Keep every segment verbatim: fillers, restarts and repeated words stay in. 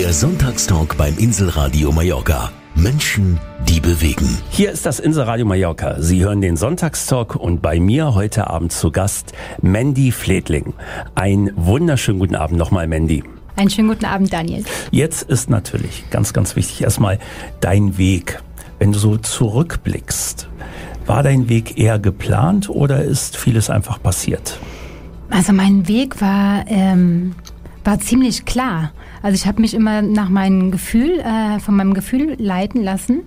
Der Sonntagstalk beim Inselradio Mallorca. Menschen, die bewegen. Hier ist das Inselradio Mallorca. Sie hören den Sonntagstalk und bei mir heute Abend zu Gast Mandy Fledling. Einen wunderschönen guten Abend nochmal, Mandy. Einen schönen guten Abend, Daniel. Jetzt ist natürlich ganz, ganz wichtig erstmal dein Weg. Wenn du so zurückblickst, war dein Weg eher geplant oder ist vieles einfach passiert? Also mein Weg war, ähm, war ziemlich klar. Also ich habe mich immer nach meinem Gefühl, äh, von meinem Gefühl leiten lassen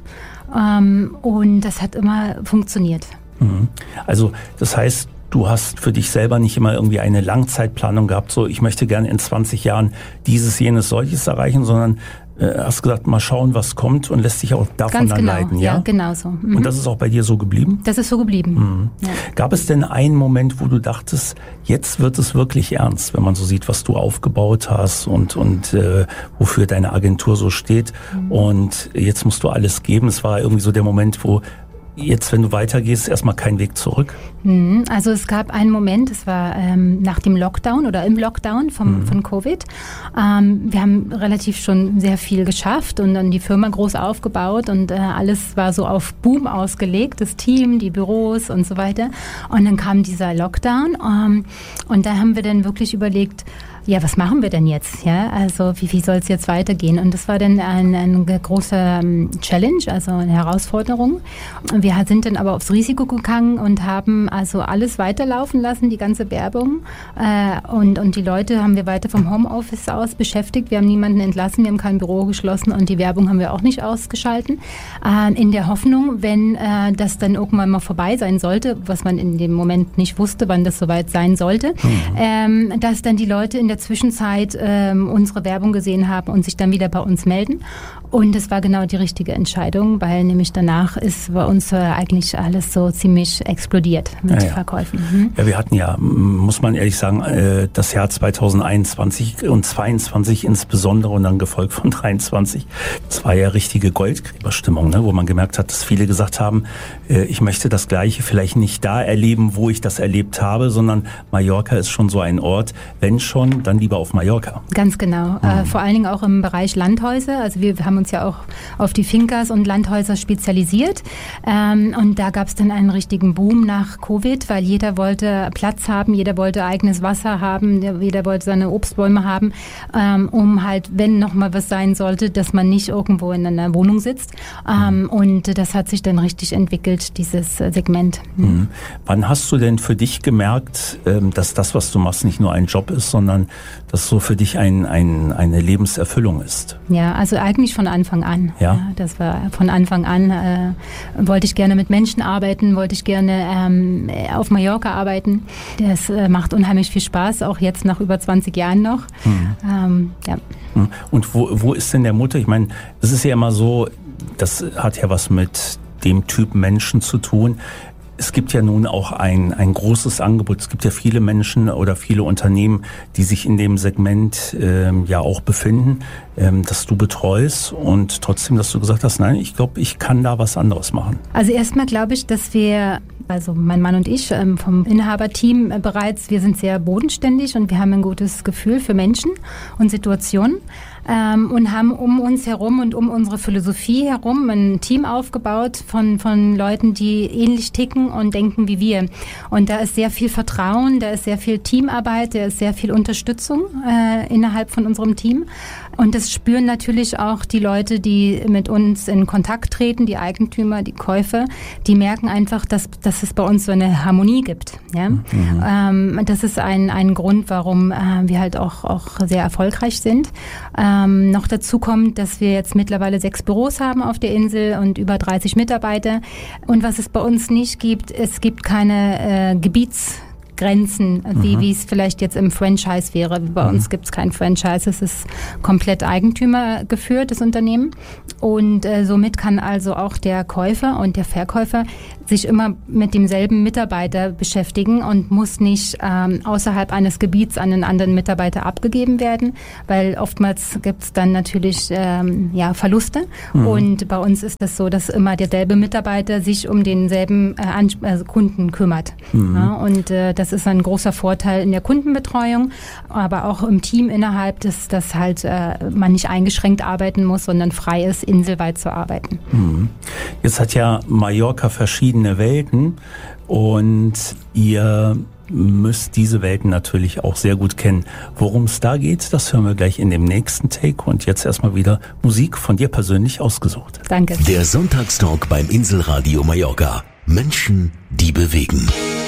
ähm, und das hat immer funktioniert. Mhm. Also das heißt, du hast für dich selber nicht immer irgendwie eine Langzeitplanung gehabt, so ich möchte gerne in zwanzig Jahren dieses, jenes, solches erreichen, sondern äh, hast gesagt, mal schauen, was kommt und lässt sich auch davon Ganz dann genau, leiten. Ja, ja, genau so. Mhm. Und das ist auch bei dir so geblieben? Das ist so geblieben. Mhm. Ja. Gab es denn einen Moment, wo du dachtest, jetzt wird es wirklich ernst, wenn man so sieht, was du aufgebaut hast und, und äh, wofür deine Agentur so steht mhm. und jetzt musst du alles geben. Es war irgendwie so der Moment, wo jetzt, wenn du weitergehst, erstmal kein Weg zurück? Also es gab einen Moment, es war ähm, nach dem Lockdown oder im Lockdown vom, mhm. von Covid. Ähm, wir haben relativ schon sehr viel geschafft und dann die Firma groß aufgebaut und äh, alles war so auf Boom ausgelegt, das Team, die Büros und so weiter. Und dann kam dieser Lockdown ähm, und da haben wir dann wirklich überlegt, ja, was machen wir denn jetzt? Ja, also wie, wie soll es jetzt weitergehen? Und das war dann ein, ein großer Challenge, also eine Herausforderung. Wir sind dann aber aufs Risiko gegangen und haben also alles weiterlaufen lassen, die ganze Werbung. Äh, und, und die Leute haben wir weiter vom Homeoffice aus beschäftigt. Wir haben niemanden entlassen, wir haben kein Büro geschlossen und die Werbung haben wir auch nicht ausgeschalten. Äh, in der Hoffnung, wenn äh, das dann irgendwann mal vorbei sein sollte, was man in dem Moment nicht wusste, wann das soweit sein sollte, mhm. ähm, dass dann die Leute in der Zwischenzeit ähm, unsere Werbung gesehen haben und sich dann wieder bei uns melden. Und es war genau die richtige Entscheidung, weil nämlich danach ist bei uns äh, eigentlich alles so ziemlich explodiert mit ja, ja. Verkäufen. Mhm. Ja, wir hatten ja, muss man ehrlich sagen, äh, das Jahr zwanzig einundzwanzig und zweiundzwanzig insbesondere und dann gefolgt von dreiundzwanzig. Das war ja richtige Goldgräberstimmung, ne, wo man gemerkt hat, dass viele gesagt haben, äh, ich möchte das Gleiche vielleicht nicht da erleben, wo ich das erlebt habe, sondern Mallorca ist schon so ein Ort, wenn schon, dann lieber auf Mallorca. Ganz genau. Mhm. Äh, vor allen Dingen auch im Bereich Landhäuser. Also wir haben uns ja auch auf die Fincas und Landhäuser spezialisiert. Ähm, und da gab es dann einen richtigen Boom nach Covid, weil jeder wollte Platz haben, jeder wollte eigenes Wasser haben, jeder wollte seine Obstbäume haben, ähm, um halt, wenn noch mal was sein sollte, dass man nicht irgendwo in einer Wohnung sitzt. Ähm, mhm. Und das hat sich dann richtig entwickelt, dieses Segment. Mhm. Mhm. Wann hast du denn für dich gemerkt, ähm, dass das, was du machst, nicht nur ein Job ist, sondern dass so für dich ein, ein, eine Lebenserfüllung ist? Ja, also eigentlich von Anfang an. Ja? Ja, das war von Anfang an, äh, wollte ich gerne mit Menschen arbeiten, wollte ich gerne ähm, auf Mallorca arbeiten. Das äh, macht unheimlich viel Spaß, auch jetzt nach über zwanzig Jahren noch. Mhm. Ähm, ja. Und wo, wo ist denn der Mutter? Ich meine, es ist ja immer so, das hat ja was mit dem Typ Menschen zu tun. Es gibt ja nun auch ein, ein großes Angebot. Es gibt ja viele Menschen oder viele Unternehmen, die sich in dem Segment ähm, ja auch befinden, ähm, dass du betreust und trotzdem, dass du gesagt hast, nein, ich glaube, ich kann da was anderes machen. Also erstmal glaube ich, dass wir, also mein Mann und ich ähm, vom Inhaberteam äh, bereits, wir sind sehr bodenständig und wir haben ein gutes Gefühl für Menschen und Situationen. Ähm, und haben um uns herum und um unsere Philosophie herum ein Team aufgebaut von, von Leuten, die ähnlich ticken und denken wie wir. Und da ist sehr viel Vertrauen, da ist sehr viel Teamarbeit, da ist sehr viel Unterstützung äh, innerhalb von unserem Team. Und das spüren natürlich auch die Leute, die mit uns in Kontakt treten, die Eigentümer, die Käufer, die merken einfach, dass, dass es bei uns so eine Harmonie gibt. Ja? Mhm. Ähm, das ist ein, ein Grund, warum äh, wir halt auch, auch sehr erfolgreich sind. Ähm, noch dazu kommt, dass wir jetzt mittlerweile sechs Büros haben auf der Insel und über dreißig Mitarbeiter. Und was es bei uns nicht gibt, es gibt keine äh, Gebiets Grenzen, wie, mhm. wie es vielleicht jetzt im Franchise wäre. Bei mhm. uns gibt es kein Franchise, es ist komplett eigentümergeführt, das Unternehmen. Und äh, somit kann also auch der Käufer und der Verkäufer sich immer mit demselben Mitarbeiter beschäftigen und muss nicht ähm, außerhalb eines Gebiets an einen anderen Mitarbeiter abgegeben werden, weil oftmals gibt es dann natürlich ähm, ja, Verluste. Mhm. Und bei uns ist das so, dass immer derselbe Mitarbeiter sich um denselben äh, Ans- also Kunden kümmert. Mhm. Ja, und äh, das Das ist ein großer Vorteil in der Kundenbetreuung, aber auch im Team innerhalb, dass, dass halt äh, man nicht eingeschränkt arbeiten muss, sondern frei ist, inselweit zu arbeiten. Mhm. Jetzt hat ja Mallorca verschiedene Welten und ihr müsst diese Welten natürlich auch sehr gut kennen. Worum es da geht, das hören wir gleich in dem nächsten Take. Und jetzt erstmal wieder Musik von dir persönlich ausgesucht. Danke. Der Sonntagstalk beim Inselradio Mallorca. Menschen, die bewegen.